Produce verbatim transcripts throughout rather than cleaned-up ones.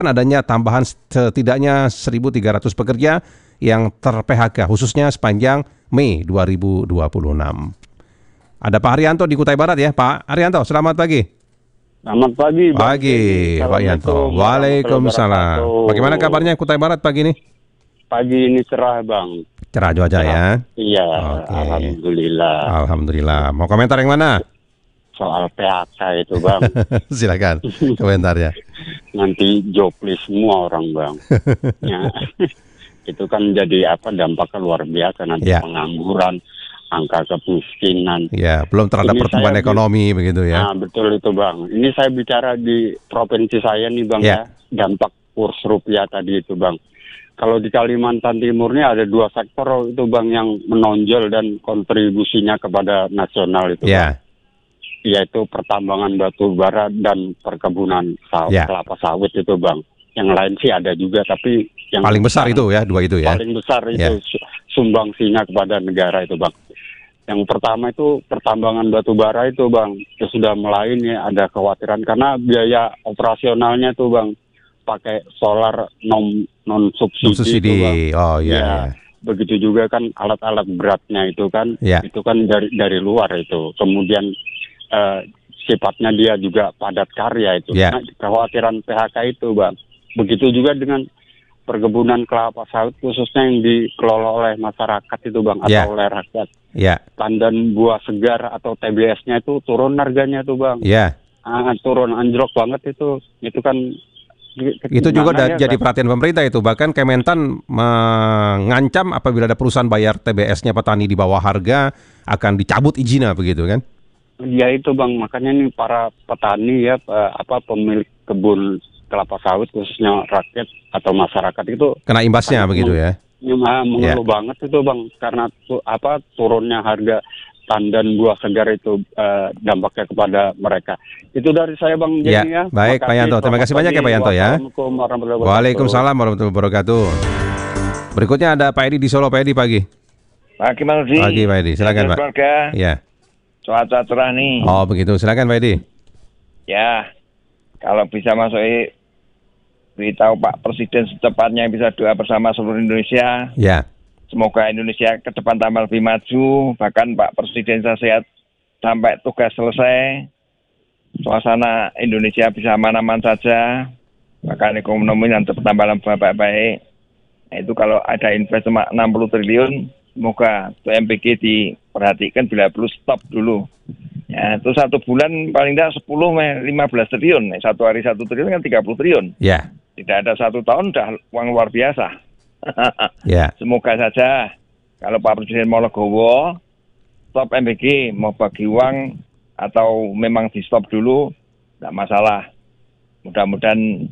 adanya tambahan setidaknya seribu tiga ratus pekerja yang ter-P H K khususnya sepanjang Mei dua ribu dua puluh enam. Ada Pak Haryanto di Kutai Barat ya. Pak Haryanto, selamat pagi. Selamat pagi. Pagi, Pak Haryanto. Waalaikumsalam. Bagaimana kabarnya Kutai Barat pagi ini? Pagi ini cerah, Bang. Cerah cuaca ya? Iya, Oke. alhamdulillah. Alhamdulillah. Mau komentar yang mana? Soal P H K itu, Bang. Silakan komentarnya. Nanti jobless semua orang, Bang. Ya. Itu kan jadi apa dampaknya luar biasa nanti, Ya. pengangguran, angka kemiskinan. Ya, belum terhadap Ini pertumbuhan saya ekonomi begitu ya. Nah, betul itu, Bang. Ini saya bicara di provinsi saya nih, Bang, Ya. ya. Dampak kurs rupiah tadi itu, Bang. Kalau di Kalimantan Timur ini ada dua sektor itu, Bang, yang menonjol dan kontribusinya kepada nasional itu, Ya. Bang. Yaitu pertambangan batu bara dan perkebunan sawit, Ya. kelapa sawit itu, Bang. Yang lain sih ada juga, tapi yang Paling besar itu ya, dua itu ya. paling besar itu Ya. su- sumbangsinya kepada negara itu, Bang. Yang pertama itu pertambangan batu bara itu, Bang. Itu sudah mulai nih ada kekhawatiran karena biaya operasionalnya tuh, Bang, pakai solar non non subsidi, Subsidi. itu, Bang. Oh iya. Ya. Ya. Begitu juga kan alat-alat beratnya itu kan, Ya. itu kan dari dari luar itu. Kemudian eh, sifatnya dia juga padat karya itu. Ya. Nah, kekhawatiran P H K itu, Bang. Begitu juga dengan perkebunan kelapa sawit khususnya yang dikelola oleh masyarakat itu, Bang, atau Ya. oleh rakyat. Ya. Pandan buah segar atau T B S-nya itu turun harganya tuh, Bang. Ya. Ah, turun anjlok banget itu. Itu kan Itu juga gimana da- ya, jadi Bang? perhatian pemerintah itu. Bahkan Kementan mengancam apabila ada perusahaan bayar T B S-nya petani di bawah harga akan dicabut izinnya begitu kan? Ya itu, Bang, makanya nih para petani ya eh, apa pemilik kebun kelapa sawit khususnya rakyat atau masyarakat itu Kena imbasnya sangat begitu meng- ya. ya, mengeluh banget itu, Bang, karena tu- apa turunnya harga pandan buah segar itu eh, dampaknya kepada mereka. Itu dari saya, Bang Ya, Jenny ya. baik Pak Makasih, Yanto. Terima selamat kasih banyak ya pagi. Pak Yanto ya. Wassalamualaikum warahmatullahi wabarakatuh. Waalaikumsalam warahmatullahi wabarakatuh. Berikutnya ada Pak Edi di Solo. Pak Edi pagi. Pagi Mas Rudi. Pagi Pak Edi. Silakan Pak. Keluarga, Iya. cuaca cerah nih. Oh begitu. Silakan Pak Edi. Ya, kalau bisa masuk beritahu Pak Presiden secepatnya bisa doa bersama seluruh Indonesia. Ya. Semoga Indonesia ke depan tambah lebih maju. Bahkan Pak Presiden saya sehat sampai tugas selesai. Suasana Indonesia bisa aman-aman saja. Bahkan ekonomi nanti bertambah lebih baik-baik. Nah, itu kalau ada investasi enam puluh triliun, semoga P M P G diperhatikan bila perlu stop dulu. Ya, itu satu bulan paling tidak sepuluh sampai lima belas triliun. Satu hari satu triliun kan tiga puluh triliun. Ya. Tidak ada satu tahun udah uang luar biasa. Ya. Semoga saja kalau Pak Presiden mau legowo, stop M P G, mau bagi uang atau memang di stop dulu, tidak masalah. Mudah-mudahan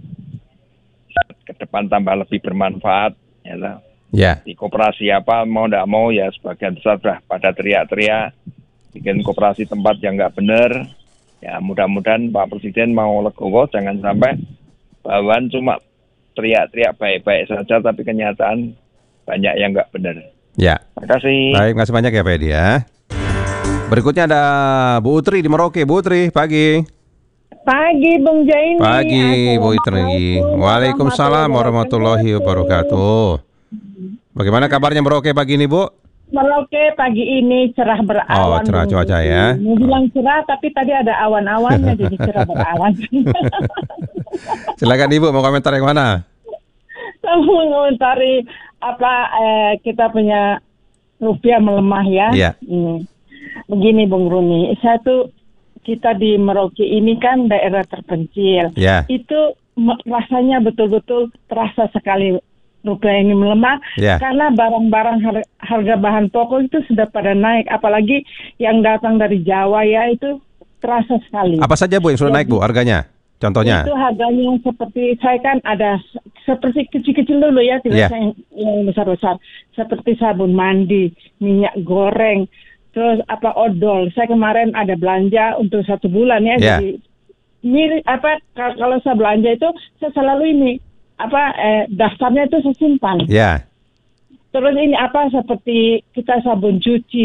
ke depan tambah lebih bermanfaat. Ya, lah. Ya. Di koperasi apa mau tidak mau ya sebagian besar sudah pada teriak-teriak bikin koperasi tempat yang nggak benar. Ya mudah-mudahan Pak Presiden mau legowo, jangan sampai bawahan cuma teriak-teriak baik-baik saja tapi kenyataan banyak yang nggak benar. Ya. Terima kasih. Baik, terima kasih banyak ya Pak Edi ya. Berikutnya ada Bu Utri di Merauke. Bu Utri, pagi. Pagi Bung Jaini. Pagi Bu Utri. Waalaikumsalam warahmatullahi wabarakatuh. Bagaimana kabarnya Merauke pagi ini Bu? Merauke pagi ini cerah Oh, berawan. cerah Bung cuaca Jaini. ya. Mau bilang cerah tapi tadi ada awan-awannya jadi cerah berawan. Silakan Ibu mau komentar yang mana? Saya mau mengomentari apa eh, kita punya rupiah melemah ya. Iya. Hmm. Begini Bung Runi, saya tuh kita di Merauke ini kan daerah terpencil. Ya. Itu me- rasanya betul-betul terasa sekali rupiah ini melemah Ya. karena barang-barang har- harga bahan pokok itu sudah pada naik, apalagi yang datang dari Jawa ya itu terasa sekali. Apa saja Bu yang sudah Jadi, naik Bu harganya? Contohnya? Itu harganya yang seperti saya kan ada s- seperti kecil-kecil dulu ya, tidak Yeah. yang, yang besar-besar. Seperti sabun mandi, minyak goreng, terus apa odol. Saya kemarin ada belanja untuk satu bulan ya. Yeah. Jadi mirip apa ka- kalau saya belanja itu saya selalu ini apa eh, daftarnya itu saya simpan. Ya. Terus ini apa seperti kita sabun cuci,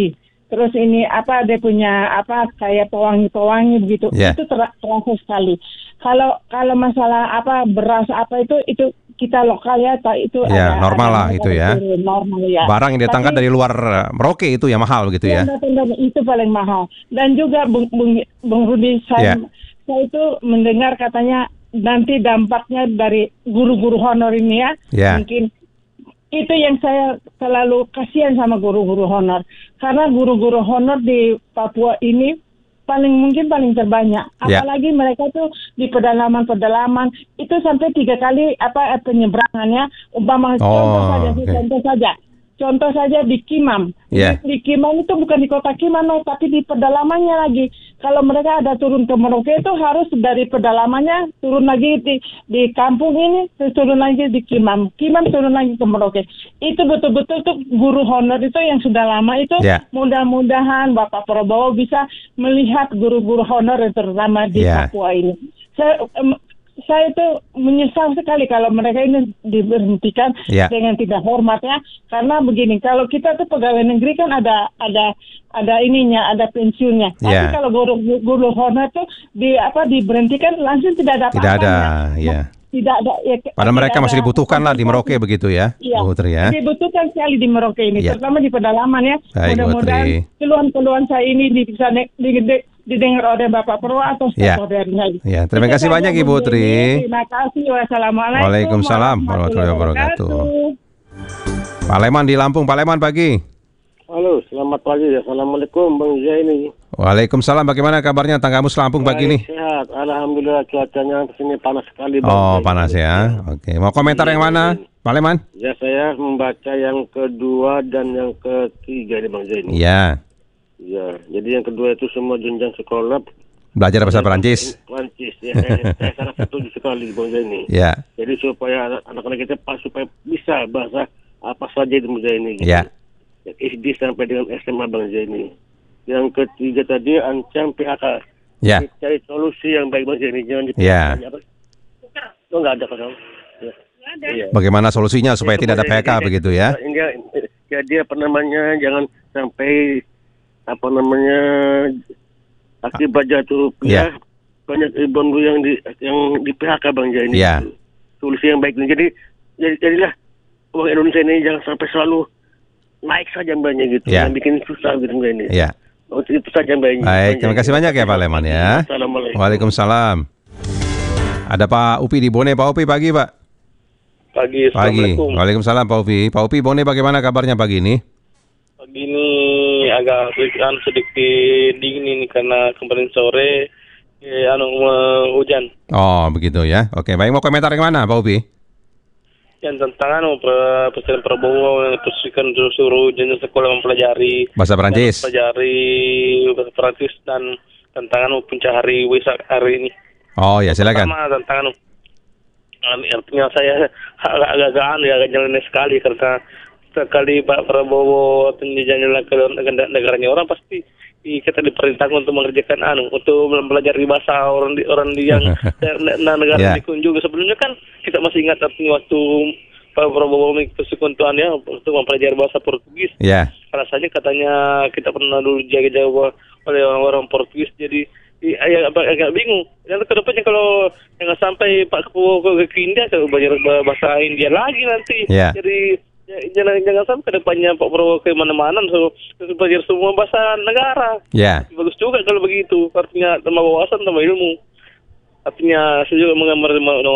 terus ini apa dia punya apa kayak pewangi-pewangi begitu, Yeah. itu ter- terasa sekali. Kalau kalau masalah apa beras apa itu itu kita lokal ya, tak itu Ya, ada normal ada lah itu ya. normal ya. Barang yang datangkan Tapi- dari luar eh, Merauke itu yang mahal begitu ya. Iya, betul, itu paling mahal. Dan juga Bung, Bung, Bung Rudi, saya, Ya. saya itu mendengar katanya nanti dampaknya dari guru-guru honor ini ya, Ya. mungkin itu yang saya selalu kasihan sama guru-guru honor. Karena guru-guru honor di Papua ini paling mungkin paling terbanyak. Ya. Apalagi mereka tuh di pedalaman-pedalaman itu sampai tiga kali apa penyeberangannya. Umpama Oh, contoh saja, oke. contoh saja. Contoh saja di Kimam. Ya. Di, di Kimam itu bukan di kota Kimam, no, tapi di pedalamannya lagi. Kalau mereka ada turun ke Merauke itu harus dari pedalamannya turun lagi di di kampung ini, terus turun lagi di Kimam. Kimam turun lagi ke Merauke. Itu betul-betul tuh guru honor itu yang sudah lama itu. Ya. Mudah-mudahan Bapak Prabowo bisa melihat guru-guru honor yang terutama di Ya. Papua ini. Saya em, saya itu menyesal sekali kalau mereka ini diberhentikan Ya. dengan tidak hormat ya. Karena begini, kalau kita tuh pegawai negeri kan ada ada ada ininya, ada pensiunnya. Tapi Ya. kalau guru guru honor tuh di apa diberhentikan langsung tidak ada Tidak ada, apa-apanya. ya. Tidak ada ya. Padahal tidak mereka masih ada dibutuhkan lah di Merauke begitu ya, Iya, Bu Putri ya. dibutuhkan sekali di Merauke ini, Iya. terutama di pedalaman ya. Baik, Bu Mudah-mudahan Putri. keluhan-keluhan saya ini bisa ne- di- di- didengar oleh Bapak Prabowo atau Iya. saudarinya. Ya, terima Itu kasih saja, banyak Ibu Bu Putri. Jenny. Terima kasih. Wassalamualaikum Waalaikumsalam warahmatullahi wabarakatuh. Pak Leman di Lampung, Pak Leman pagi. Halo, selamat pagi. Assalamualaikum Bang Zaini. Waalaikumsalam, bagaimana kabarnya tanggamu Lampung pagi ini? Sehat, alhamdulillah cuacanya kesini panas sekali. Bang Oh, Zaini. panas ya. Oke, mau komentar yang mana, Pak Leman? Ya, saya membaca yang kedua dan yang ketiga ini Bang Zaini. Iya, Ya, jadi yang kedua itu semua jenjang sekolah belajar bahasa Perancis. Perancis. Ya, saya, saya sangat setuju sekali Bang Zaini. Ya, Jadi supaya anak- anak-anak kita pas supaya bisa bahasa apa saja di Bang Zaini. Gitu. ya, S D sampai dengan S M A Bang Zaini. Yang ketiga tadi ancam P H K. ya, Cari solusi yang baik Bang Zaini. Jangan di Ya. apa? Oh, nggak ada Pak. Ya. Iya. bagaimana solusinya supaya Itu tidak ada P H K Bang Zaini. begitu ya? Dia, ya dia apa namanya jangan sampai apa namanya akibat jatuh rupiah Ya. banyak ribuan buruh yang di yang di P H K Bang Zaini. Ya. Solusi yang baik. Jadi jadi jadilah uang Indonesia ini jangan sampai selalu naik saja banyak gitu, Ya. yang bikin susah gitu Bang Zaini. Ya. Oh, itu saja Bang. Baik, terima kasih banyak ya Pak Leman ya. Assalamualaikum. Waalaikumsalam. Ada Pak Upi di Bone, Pak Upi pagi Pak. Pagi, Pagi. Assalamualaikum. Waalaikumsalam Pak Upi. Pak Upi Bone bagaimana kabarnya pagi ini? Pagi ini agak sedikit, sedikit dingin ini karena kemarin sore eh, anu eh, hujan. Oh begitu ya. Oke, baik, mau komentar yang mana Pak Upi? Yang tentang anu pre- Presiden Prabowo yang teruskan suruh jenjang sekolah mempelajari Bahasa Perancis. mempelajari bahasa Perancis dan tentang anu puncak hari Waisak hari ini. Oh ya, silakan. Pertama tentang anu artinya saya agak agak anu ya agak nyeleneh sekali karena sekali Pak Prabowo jalan-jalan ke negara- negaranya orang pasti i- kita diperintahkan untuk mengerjakan anu untuk mempelajari bahasa orang di, orang di yang ne- ne- negara Ya. dikunjungi. Sebelumnya kan kita masih ingat artinya waktu Pak Prabowo mengikuti kekuntuannya untuk mempelajari bahasa Portugis. Ya. Alasannya katanya kita pernah dulu jaga-jaga oleh orang-orang Portugis, jadi i- agak, agak bingung. Dan kedepannya kalau jangan sampai Pak Prabowo ke, ke India, kalau belajar bahasa India lagi nanti. Ya. Jadi ya- jangan jangan sampai kedepannya Pak Prabowo ke mana-mana, so, so, belajar semua bahasa negara. Ya. Bagus juga kalau begitu, artinya tambah wawasan, tambah ilmu. Artinya saya juga menggambar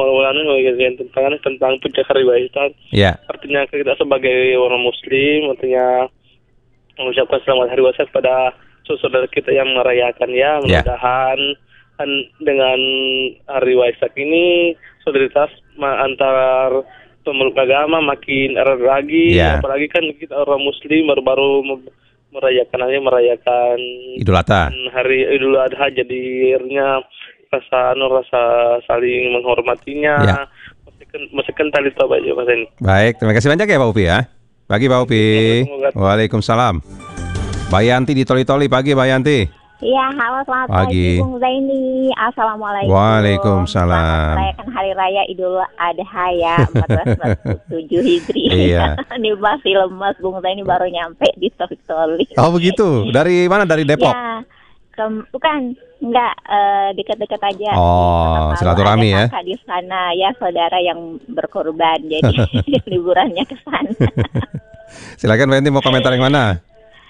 yang tentang tentang puncak hari Waisak. Ya. Artinya kita sebagai orang Muslim, artinya mengucapkan selamat hari Waisak pada saudara kita yang merayakan ya. Ya. Mudah-mudahan kan dengan hari Waisak ini solidaritas ma- antar pemeluk agama makin erat lagi. Ya. Apalagi kan kita orang Muslim baru-baru mem- merayakan aja merayakan Idul Adha. hari Idul Adha, jadi akhirnya rasa anu rasa saling menghormatinya. Ya. Masih ken- masih kental itu apa aja Mas ini. Baik, terima kasih banyak ya Pak Upi ya. Pagi Pak Upi. Semoga- Waalaikumsalam. Mbak Yanti di Toli-Toli, pagi Mbak Yanti. Iya, halo selamat Pagi. pagi Bung Zaini. Assalamualaikum. Waalaikumsalam. Selamat merayakan Hari Raya Idul Adha ya, empat belas empat puluh tujuh Hijri. Iya. Ini masih lemas Bung Zaini, baru nyampe di Taufik Toli. Oh begitu. Dari mana? Dari Depok? Ya, ke- bukan, enggak eh, dekat-dekat aja. Oh, Kalau silaturahmi ada ya. kakak di sana ya, saudara yang berkorban, jadi liburannya ke sana. Silakan Mbak Yanti, mau komentar yang mana?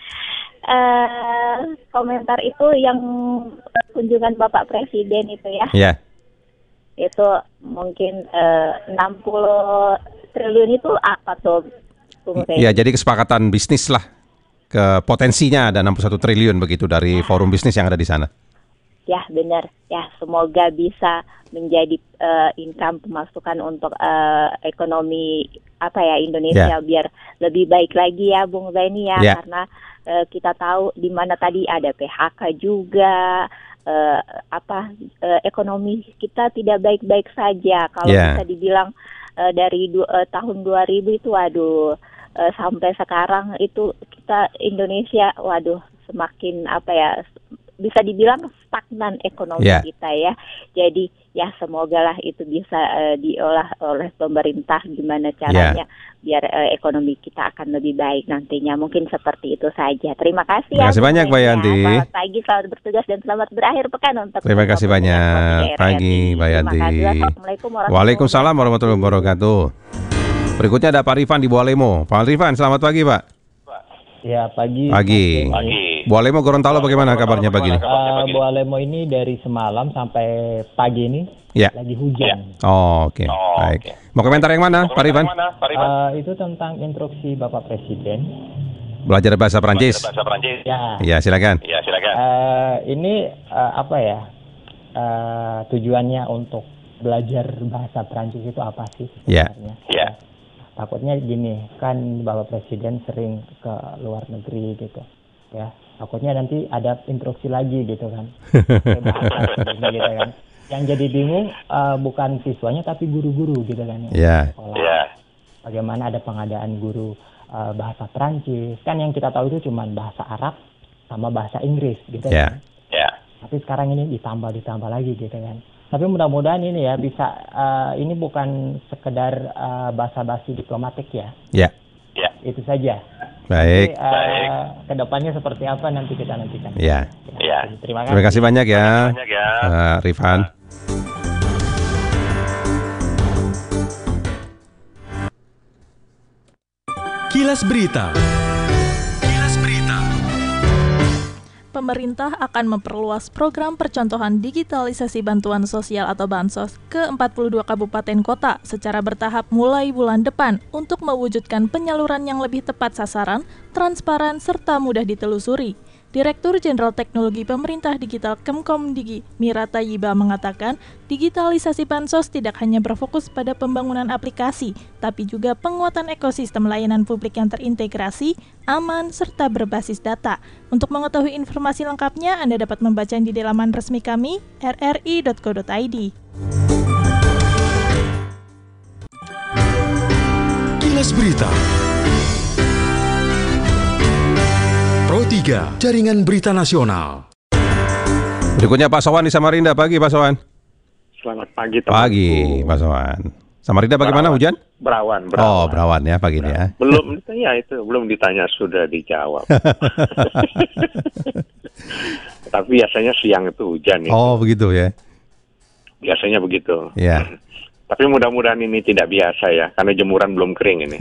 Eh, komentar itu yang kunjungan Bapak Presiden itu ya. Ya. Itu mungkin eh, enam puluh triliun itu apa tuh? Bung Zaini? Ya, jadi kesepakatan bisnis lah. Ke potensinya ada enam puluh satu triliun begitu dari forum bisnis yang ada di sana. Ya benar, ya semoga bisa menjadi eh, income pemasukan untuk eh, ekonomi apa ya Indonesia Ya. biar lebih baik lagi ya Bung Zaini ya, Ya. karena eh, kita tahu di mana tadi ada P H K juga, eh, apa eh, ekonomi kita tidak baik-baik saja. Kalau Ya. bisa dibilang eh, dari du- eh, tahun dua ribu itu waduh eh, sampai sekarang itu kita Indonesia waduh semakin apa ya bisa dibilang stagnan ekonomi Ya. kita ya. Jadi ya semoga lah itu bisa eh, diolah oleh pemerintah gimana caranya biar eh, ekonomi kita akan lebih baik nantinya. Mungkin seperti itu saja. Terima kasih Terima ya. kasih Bung banyak, Mbak Zaini ya. Yanti. Selamat pagi, selamat bertugas dan selamat berakhir pekan untuk Terima semua kasih pendengar banyak. Kopi R R I. Pagi, Mbak Yanti. Terima kasih. Assalamualaikum warahmatullahi Waalaikumsalam warahmatullahi wabarakatuh. Berikutnya ada Pak Rifan di Bualemo. Pak Rifan, selamat pagi Pak. Ya pagi. Pagi. Bualemo Gorontalo bagaimana kabarnya pagi ini? Uh, Bualemo ini dari semalam sampai pagi ini Ya. lagi hujan. Oh, oke. Baik. Mau komentar yang mana, Pak Rifan? Uh, itu tentang instruksi Bapak Presiden. Belajar bahasa Prancis. Ya. Ya, silakan. Uh, ini uh, apa ya uh, tujuannya untuk belajar bahasa Prancis itu apa sih Ya. sebenarnya? Ya. Takutnya gini, kan Bapak Presiden sering ke luar negeri gitu, ya. Takutnya nanti ada instruksi lagi gitu kan, kayak bahasa sebenarnya gitu kan. Yang jadi bingung uh, bukan siswanya tapi guru-guru gitu kan ya. Ya. Sekolah. Bagaimana ada pengadaan guru uh, bahasa Prancis, kan yang kita tahu itu cuma bahasa Arab sama bahasa Inggris gitu Ya. kan. Tapi sekarang ini ditambah ditambah lagi gitu kan. Tapi mudah-mudahan ini ya bisa uh, ini bukan sekedar uh, basa-basi diplomatik ya. Ya. Itu saja. Baik. Jadi, uh, kedepannya seperti apa nanti kita nantikan. Ya. Ya. Terima kasih. Terima kasih banyak ya, Pak Rifan. Kilas Berita. Kilas Berita. Pemerintah akan memperluas program percontohan digitalisasi bantuan sosial atau Bansos ke empat puluh dua kabupaten kota secara bertahap mulai bulan depan untuk mewujudkan penyaluran yang lebih tepat sasaran, transparan, serta mudah ditelusuri. Direktur Jenderal Teknologi Pemerintah Digital Kemkomdigi, Mira Tayyiba mengatakan, digitalisasi Bansos tidak hanya berfokus pada pembangunan aplikasi, tapi juga penguatan ekosistem layanan publik yang terintegrasi, aman, serta berbasis data. Untuk mengetahui informasi lengkapnya, Anda dapat membaca di laman resmi kami, r r i dot co dot i d. Kilas Berita. Pro tiga, Jaringan Berita Nasional. Berikutnya Pak Sowan di Samarinda. Pagi Pak Sowan. Selamat pagi teman. Pagi Pak Sowan. Samarinda bagaimana, hujan? Berawan, berawan. Oh, berawan ya pagi ini ya. Belum, ya itu belum ditanya sudah dijawab. Tapi biasanya siang itu hujan ya. Oh, begitu ya. Biasanya begitu. Ya. Tapi mudah-mudahan ini tidak biasa ya, karena jemuran belum kering ini.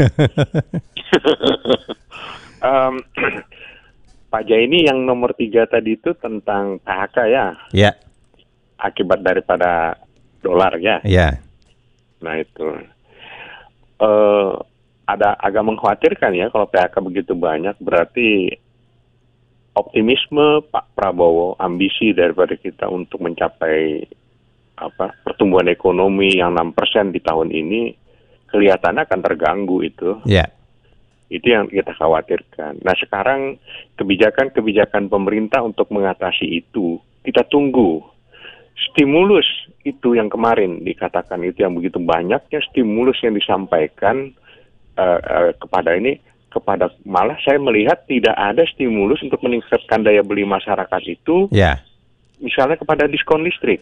um, Pak Jaini yang nomor tiga tadi itu tentang P H K ya. Ya. Akibat daripada dolar ya. Ya. Nah itu. Uh, ada agak mengkhawatirkan ya kalau P H K begitu banyak, berarti optimisme Pak Prabowo, ambisi daripada kita untuk mencapai apa pertumbuhan ekonomi yang enam persen di tahun ini kelihatannya akan terganggu itu. Ya. Itu yang kita khawatirkan. Nah sekarang kebijakan-kebijakan pemerintah untuk mengatasi itu, kita tunggu. Stimulus itu yang kemarin dikatakan itu yang begitu banyaknya stimulus yang disampaikan uh, uh, kepada ini, kepada, malah saya melihat tidak ada stimulus untuk meningkatkan daya beli masyarakat itu, ya. Misalnya kepada diskon listrik.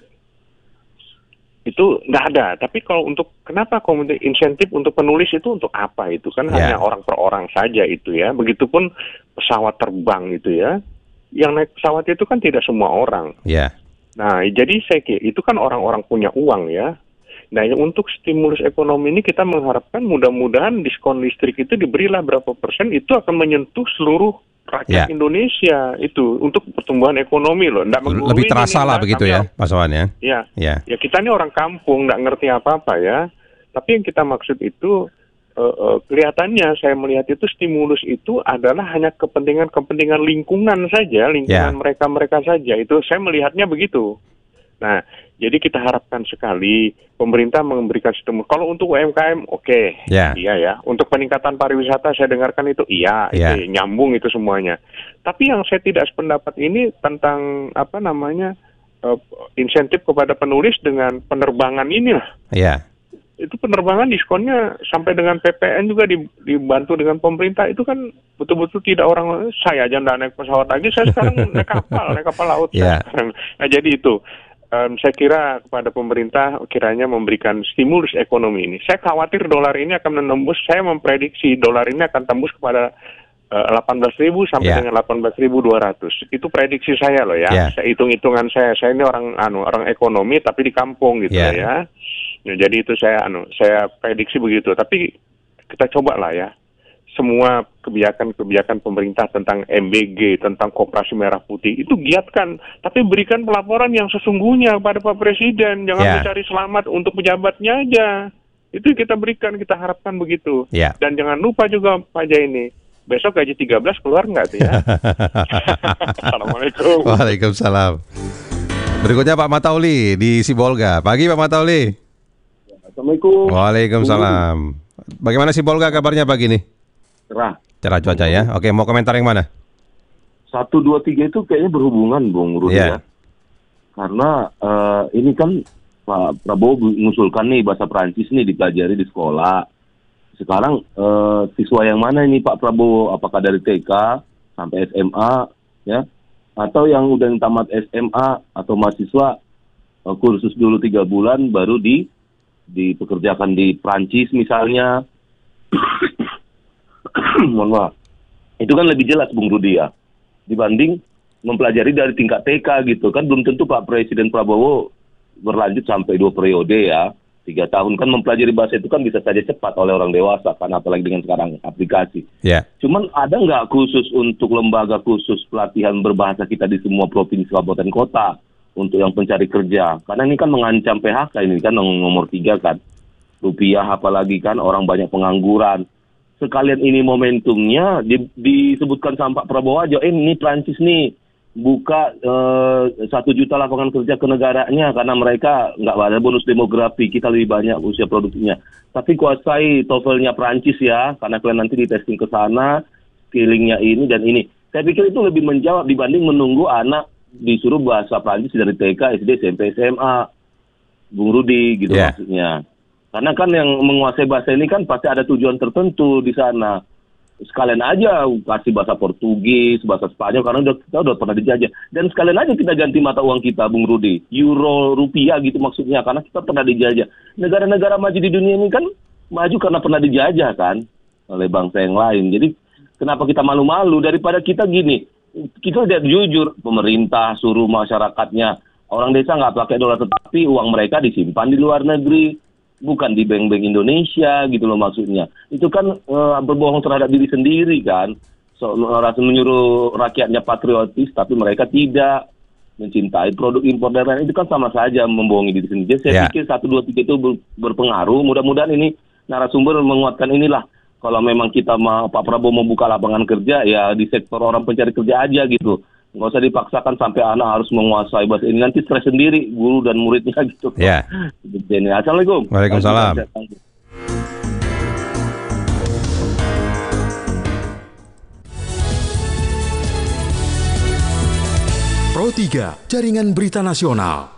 Itu nggak ada. Tapi kalau untuk, kenapa komunitas insentif untuk penulis itu untuk apa itu? Kan Ya. hanya orang per orang saja itu ya. Begitupun pesawat terbang itu ya. Yang naik pesawat itu kan tidak semua orang. Ya. Nah, jadi saya kira itu kan orang-orang punya uang ya. Nah, untuk stimulus ekonomi ini kita mengharapkan mudah-mudahan diskon listrik itu diberilah berapa persen, itu akan menyentuh seluruh rakyat Ya. Indonesia itu untuk pertumbuhan ekonomi loh. Nggak menggurui Lebih terasa ini, lah nah, begitu kami ya, orang- Pak Sowan ya. Ya, Ya. ya kita ini orang kampung, nggak ngerti apa-apa ya. Tapi yang kita maksud itu, eh, eh, kelihatannya saya melihat itu stimulus itu adalah hanya kepentingan-kepentingan lingkungan saja, lingkungan Ya. mereka-mereka saja. Itu saya melihatnya begitu. Nah, jadi kita harapkan sekali pemerintah memberikan stimulus. Kalau untuk U M K M, oke, Ya. iya ya. Untuk peningkatan pariwisata saya dengarkan itu iya, Ya. itu nyambung itu semuanya. Tapi yang saya tidak sependapat ini tentang apa namanya eh, insentif kepada penulis dengan penerbangan inilah. Ya. Itu penerbangan diskonnya sampai dengan P P N juga di- dibantu dengan pemerintah. Itu kan betul-betul tidak orang, saya aja nggak naik pesawat lagi, saya sekarang naik kapal, naik kapal laut Ya. saya sekarang. Nah, jadi itu. Em, saya kira kepada pemerintah kiranya memberikan stimulus ekonomi ini. Saya khawatir dolar ini akan menembus, saya memprediksi dolar ini akan tembus kepada eh, delapan belas ribu sampai Ya. dengan delapan belas ribu dua ratus. Itu prediksi saya loh ya. Ya. Saya hitung-hitungan saya. Saya ini orang anu orang ekonomi tapi di kampung gitu Ya. ya. Nah, jadi itu saya anu saya prediksi begitu. Tapi kita coba lah ya. Semua kebijakan-kebijakan pemerintah tentang M B G, tentang Koperasi Merah Putih, itu giatkan. Tapi berikan pelaporan yang sesungguhnya kepada Pak Presiden. Jangan Ya. mencari selamat untuk pejabatnya aja. Itu kita berikan, kita harapkan begitu. Ya. Dan jangan lupa juga Pak Jaini, besok gaji tiga belas keluar nggak tuh ya? Assalamualaikum. Waalaikumsalam. Berikutnya Pak Matauli di Sibolga. Pagi Pak Matauli. Assalamualaikum. Waalaikumsalam. Bagaimana Sibolga kabarnya pagi nih? Cerah. Cerah cuaca ya. Oke, mau komentar yang mana? Satu, dua, tiga itu kayaknya berhubungan, Bung Rudi Iya. ya. Karena eh, ini kan Pak Prabowo mengusulkan nih bahasa Prancis nih dipelajari di sekolah. Sekarang eh, siswa yang mana ini Pak Prabowo? Apakah dari T K sampai S M A ya? Atau yang udah yang tamat S M A atau mahasiswa eh, kursus dulu tiga bulan baru di dipekerjakan di Prancis misalnya. Mohon maaf. Itu kan lebih jelas Bung Rudi ya. Dibanding mempelajari dari tingkat T K gitu kan, belum tentu Pak Presiden Prabowo berlanjut sampai dua periode ya. Tiga tahun kan mempelajari bahasa itu kan bisa saja cepat oleh orang dewasa kan, apalagi dengan sekarang aplikasi. Ya. Cuman ada nggak khusus untuk lembaga khusus pelatihan berbahasa kita di semua provinsi kabupaten kota untuk yang pencari kerja? Karena ini kan mengancam P H K ini kan yang nomor tiga kan. Rupiah apalagi kan orang banyak pengangguran. Sekalian ini momentumnya di, disebutkan sama Pak Prabowo aja, eh ini Prancis nih buka satu eh, juta lapangan kerja ke negaranya karena mereka nggak ada bonus demografi, kita lebih banyak usia produktifnya. Tapi kuasai TOEFL-nya Prancis ya, karena kalian nanti di testing ke sana, skillingnya ini dan ini. Saya pikir itu lebih menjawab dibanding menunggu anak disuruh bahasa Prancis dari T K, S D, S M P, S M A, Bung Rudi gitu Yeah. maksudnya. Karena kan yang menguasai bahasa ini kan pasti ada tujuan tertentu di sana. Sekalian aja kasih bahasa Portugis, bahasa Spanyol, karena udah, kita udah pernah dijajah. Dan sekalian aja kita ganti mata uang kita, Bung Rudi. Euro, rupiah gitu maksudnya, karena kita pernah dijajah. Negara-negara maju di dunia ini kan maju karena pernah dijajah kan oleh bangsa yang lain. Jadi kenapa kita malu-malu daripada kita gini? Kita lihat jujur, pemerintah suruh masyarakatnya, orang desa nggak pakai dolar tetapi uang mereka disimpan di luar negeri. Bukan di bank-bank Indonesia gitu loh maksudnya. Itu kan e, berbohong terhadap diri sendiri kan. So, rasa menyuruh rakyatnya patriotis tapi mereka tidak mencintai produk impor dan lain-lain. Itu kan sama saja membohongi diri sendiri. Jadi saya Ya. pikir satu dua tiga itu ber- berpengaruh. Mudah-mudahan ini narasumber menguatkan inilah. Kalau memang kita mau Pak Prabowo membuka lapangan kerja ya di sektor orang pencari kerja aja gitu. Nggak usah dipaksakan sampai anak harus menguasai bahasa ini. Nanti stres sendiri guru dan muridnya gitu. Ya. Jadi, Assalamualaikum. Waalaikumsalam. Pro tiga, Jaringan Berita Nasional.